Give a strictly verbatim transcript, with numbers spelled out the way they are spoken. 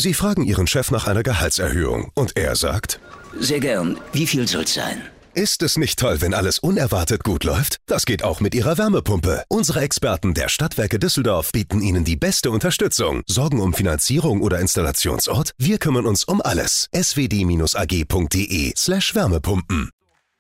Sie fragen Ihren Chef nach einer Gehaltserhöhung und er sagt: Sehr gern. Wie viel soll's sein? Ist es nicht toll, wenn alles unerwartet gut läuft? Das geht auch mit Ihrer Wärmepumpe. Unsere Experten der Stadtwerke Düsseldorf bieten Ihnen die beste Unterstützung. Sorgen um Finanzierung oder Installationsort? Wir kümmern uns um alles. s w d dash a g punkt d e slash Wärmepumpen